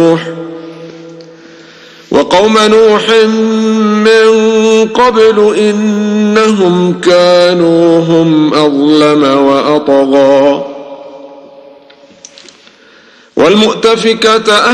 وقوم نوح من قبل إنهم كانوا هم أظلم وأطغى والمؤتفكة